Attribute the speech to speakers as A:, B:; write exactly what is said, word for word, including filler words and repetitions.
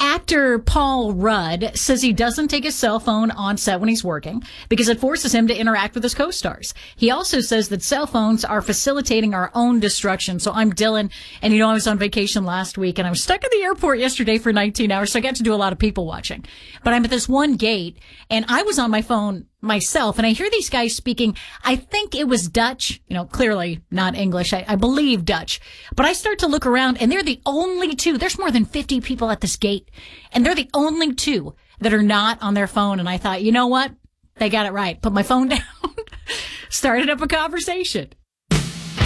A: Actor Paul Rudd says he doesn't take his cell phone on set when he's working because it forces him to interact with his co-stars. He also says that cell phones are facilitating our own destruction. So I'm Dylan, and you know I was on vacation last week, and I was stuck at the airport yesterday for nineteen hours, so I got to do a lot of people watching. But I'm at this one gate, and I was on my phone myself, and I hear these guys speaking. I think it was Dutch, you know, clearly not English. I, I believe Dutch. But I start to look around, and they're the only two. There's more than fifty people at this gate, and they're the only two that are not on their phone. And I thought, you know what? They got it right. Put my phone down, started up a conversation.